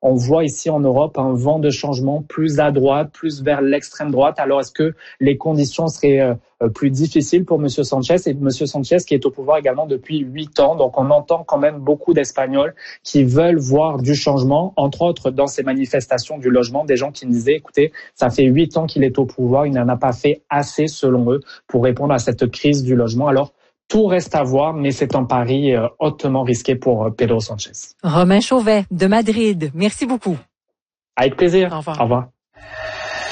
On voit ici en Europe un vent de changement plus à droite, plus vers l'extrême droite. Alors, est-ce que les conditions seraient plus difficiles pour Monsieur Sanchez, et Monsieur Sanchez qui est au pouvoir également depuis 8 ans. Donc, on entend quand même beaucoup d'Espagnols qui veulent voir du changement, entre autres dans ces manifestations du logement, des gens qui me disaient, écoutez, ça fait 8 ans qu'il est au pouvoir, il n'en a pas fait assez, selon eux, pour répondre à cette crise du logement. Alors, tout reste à voir, mais c'est un pari hautement risqué pour Pedro Sanchez. Romain Chauvet de Madrid, merci beaucoup. Avec plaisir. Au revoir. Au revoir.